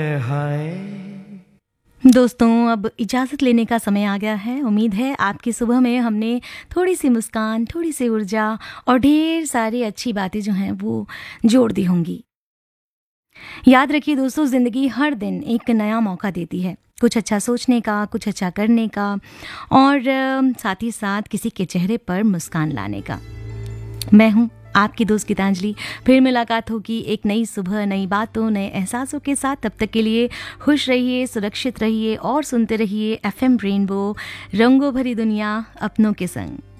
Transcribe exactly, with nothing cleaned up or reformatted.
हाय। दोस्तों, अब इजाज़त लेने का समय आ गया है। उम्मीद है आपकी सुबह में हमने थोड़ी सी मुस्कान, थोड़ी सी ऊर्जा और ढेर सारी अच्छी बातें जो हैं वो जोड़ दी होंगी। याद रखिए दोस्तों, ज़िंदगी हर दिन एक नया मौका देती है, कुछ अच्छा सोचने का, कुछ अच्छा करने का और अ, साथ ही साथ किसी के चेहरे पर मुस्कान लाने का। मैं हूँ आपकी दोस्त गीतांजलि। फिर मुलाकात होगी एक नई सुबह, नई बातों, नए एहसासों के साथ। तब तक के लिए खुश रहिए, सुरक्षित रहिए और सुनते रहिए एफएम रेनबो, रंगों भरी दुनिया अपनों के संग।